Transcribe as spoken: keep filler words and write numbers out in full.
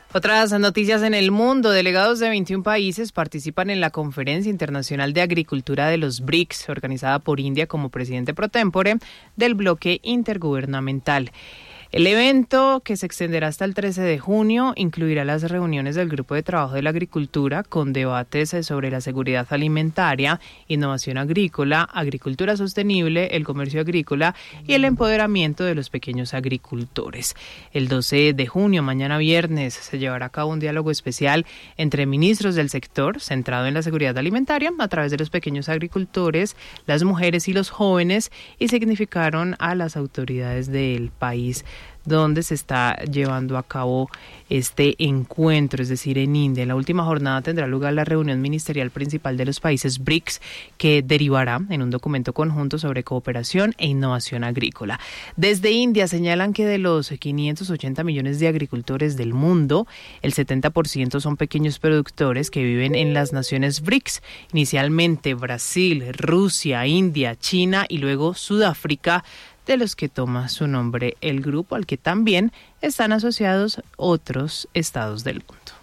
Otras noticias en el mundo. Delegados de veintiún países participan en la Conferencia Internacional de Agricultura de los B R I C S, organizada por India como presidente pro tempore del bloque intergubernamental. El evento, que se extenderá hasta el trece de junio, incluirá las reuniones del Grupo de Trabajo de la Agricultura con debates sobre la seguridad alimentaria, innovación agrícola, agricultura sostenible, el comercio agrícola y el empoderamiento de los pequeños agricultores. El doce de junio, mañana viernes, se llevará a cabo un diálogo especial entre ministros del sector, centrado en la seguridad alimentaria a través de los pequeños agricultores, las mujeres y los jóvenes, y significaron a las autoridades del país donde se está llevando a cabo este encuentro, es decir, en India. En la última jornada tendrá lugar la reunión ministerial principal de los países B R I C S, que derivará en un documento conjunto sobre cooperación e innovación agrícola. Desde India señalan que de los quinientos ochenta millones de agricultores del mundo, el setenta por ciento son pequeños productores que viven en las naciones B R I C S, inicialmente Brasil, Rusia, India, China y luego Sudáfrica, de los que toma su nombre el grupo, al que también están asociados otros estados del mundo.